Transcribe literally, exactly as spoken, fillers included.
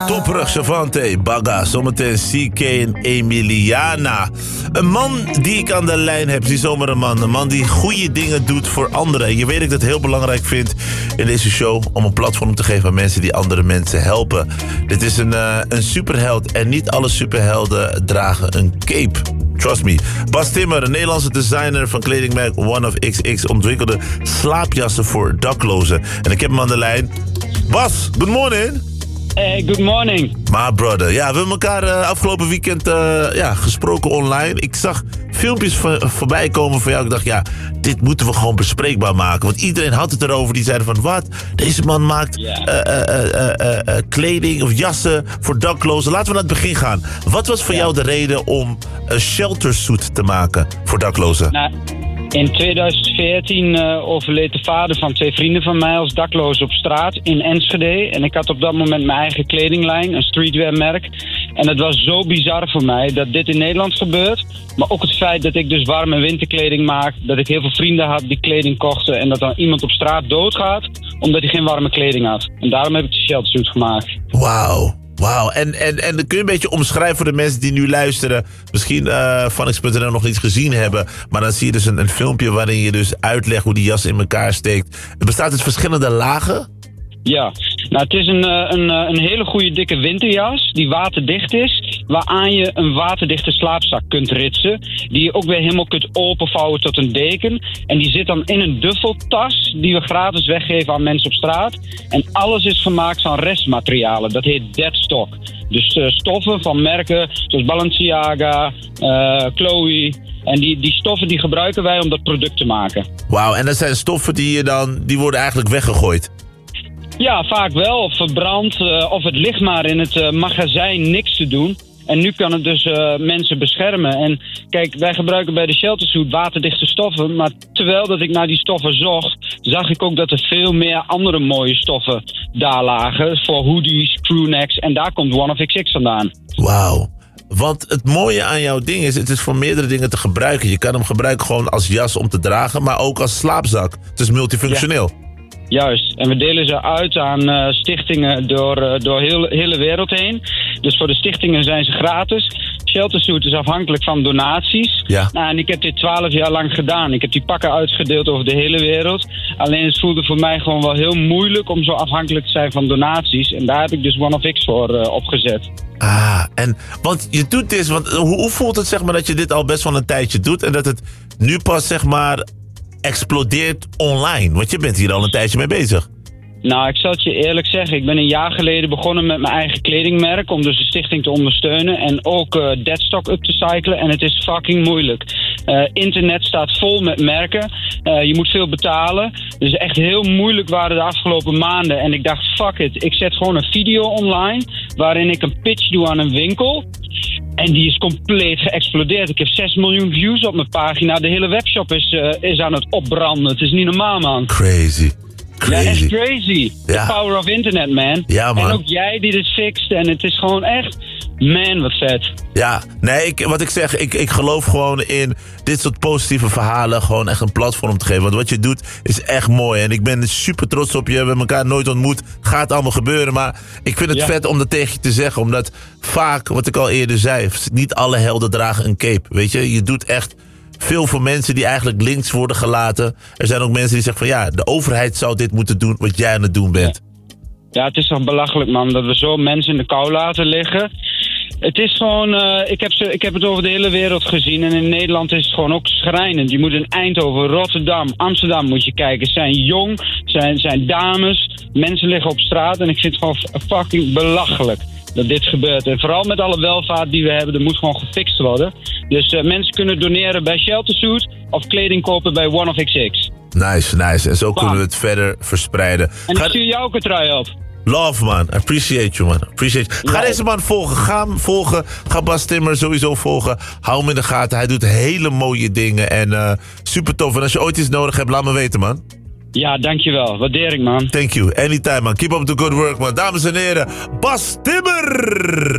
Topperig, Chavante, Bagga, zometeen C K en Emiliana. Een man die ik aan de lijn heb, die zomaar een man. Een man die goede dingen doet voor anderen. Je weet dat ik het heel belangrijk vind in deze show om een platform te geven aan mensen die andere mensen helpen. Dit is een, uh, een superheld en niet alle superhelden dragen een cape. Trust me. Bas Timmer, een Nederlandse designer van kledingmerk One of X X, ontwikkelde slaapjassen voor daklozen. En ik heb hem aan de lijn. Bas, good morning. Hey, good morning. My brother. Ja, we hebben elkaar uh, afgelopen weekend uh, ja, gesproken online. Ik zag filmpjes voor, voorbij komen van jou. Ik dacht, ja, dit moeten we gewoon bespreekbaar maken. Want iedereen had het erover. Die zeiden van, wat? Deze man maakt yeah. uh, uh, uh, uh, uh, kleding of jassen voor daklozen. Laten we naar het begin gaan. Wat was voor yeah. jou de reden om een sheltersuit te maken voor daklozen? Nou, in tweeduizend veertien uh, overleed de vader van twee vrienden van mij als dakloos op straat in Enschede. En ik had op dat moment mijn eigen kledinglijn, een streetwearmerk. En het was zo bizar voor mij dat dit in Nederland gebeurt. Maar ook het feit dat ik dus warme winterkleding maak. Dat ik heel veel vrienden had die kleding kochten. En dat dan iemand op straat doodgaat omdat hij geen warme kleding had. En daarom heb ik de sheltersuit gemaakt. Wauw. Wauw, en, en, en kun je een beetje omschrijven voor de mensen die nu luisteren. Misschien uh, van X punt n l nog niet gezien hebben. Maar dan zie je dus een, een filmpje waarin je dus uitlegt hoe die jas in elkaar steekt. Het bestaat uit verschillende lagen? Ja, nou het is een, een, een hele goede dikke winterjas die waterdicht is. Waaraan je een waterdichte slaapzak kunt ritsen. Die je ook weer helemaal kunt openvouwen tot een deken. En die zit dan in een duffeltas die we gratis weggeven aan mensen op straat. En alles is gemaakt van restmaterialen. Dat heet deadstock. Dus uh, stoffen van merken zoals Balenciaga, uh, Chloe. En die, die stoffen die gebruiken wij om dat product te maken. Wauw, en dat zijn stoffen die je dan, die worden eigenlijk weggegooid? Ja, vaak wel. Of verbrand. Uh, of het ligt maar in het uh, magazijn niks te doen. En nu kan het dus uh, mensen beschermen. En kijk, wij gebruiken bij de sheltersuit waterdichte stoffen. Maar terwijl dat ik naar die stoffen zocht, zag ik ook dat er veel meer andere mooie stoffen daar lagen. Voor hoodies, crewnecks. En daar komt One of X X vandaan. Wauw. Want het mooie aan jouw ding is, het is voor meerdere dingen te gebruiken. Je kan hem gebruiken gewoon als jas om te dragen, maar ook als slaapzak. Het is multifunctioneel. Ja. Juist. En we delen ze uit aan uh, stichtingen door, uh, door heel, hele wereld heen. Dus voor de stichtingen zijn ze gratis. Sheltersuit is afhankelijk van donaties. Ja. Nou, en ik heb dit twaalf jaar lang gedaan. Ik heb die pakken uitgedeeld over de hele wereld. Alleen het voelde voor mij gewoon wel heel moeilijk om zo afhankelijk te zijn van donaties. En daar heb ik dus One of X voor uh, opgezet. Ah, en want je doet dit, want hoe, hoe voelt het zeg maar dat je dit al best wel een tijdje doet en dat het nu pas zeg maar explodeert online? Want je bent hier al een tijdje mee bezig. Nou, ik zal het je eerlijk zeggen. Ik ben een jaar geleden begonnen met mijn eigen kledingmerk om dus de stichting te ondersteunen en ook uh, deadstock up te cyclen. En het is fucking moeilijk. Uh, internet staat vol met merken. Uh, je moet veel betalen. Dus echt heel moeilijk waren de afgelopen maanden. En ik dacht, fuck it. Ik zet gewoon een video online waarin ik een pitch doe aan een winkel. En die is compleet geëxplodeerd. Ik heb zes miljoen views op mijn pagina. De hele webshop is, uh, is aan het opbranden. Het is niet normaal, man. Crazy. Crazy. Ja, echt crazy. Ja. The power of internet, man. Ja, man. En ook jij die dit fixt. En het is gewoon echt... Man, wat vet. Ja, nee, ik, wat ik zeg, ik, ik geloof gewoon in dit soort positieve verhalen. Gewoon echt een platform te geven. Want wat je doet is echt mooi. En ik ben super trots op je. We hebben elkaar nooit ontmoet. Gaat allemaal gebeuren. Maar ik vind het ja. vet om dat tegen je te zeggen. Omdat vaak, wat ik al eerder zei, niet alle helden dragen een cape. Weet je, je doet echt veel voor mensen die eigenlijk links worden gelaten. Er zijn ook mensen die zeggen van ja, de overheid zou dit moeten doen wat jij aan het doen bent. Ja, ja het is toch belachelijk, man, dat we zo mensen in de kou laten liggen. Het is gewoon, uh, ik, heb ze, ik heb het over de hele wereld gezien en in Nederland is het gewoon ook schrijnend. Je moet in Eindhoven, Rotterdam, Amsterdam moet je kijken. Het zijn jong, zijn, zijn dames, mensen liggen op straat en ik vind het gewoon fucking belachelijk dat dit gebeurt. En vooral met alle welvaart die we hebben, er moet gewoon gefixt worden. Dus uh, mensen kunnen doneren bij Sheltersuit of kleding kopen bij One of X X. Nice, nice. En zo Bam. kunnen we het verder verspreiden. En ik stuur jou ook een trui op. Love, man. Appreciate you, man. Appreciate you. Ga nee. deze man volgen. Ga hem volgen. Ga Bas Timmer sowieso volgen. Hou hem in de gaten. Hij doet hele mooie dingen. En uh, super tof. En als je ooit iets nodig hebt, laat me weten, man. Ja, dankjewel. Waardeer ik, man. Thank you. Anytime, man. Keep up the good work, man. Dames en heren, Bas Timmer!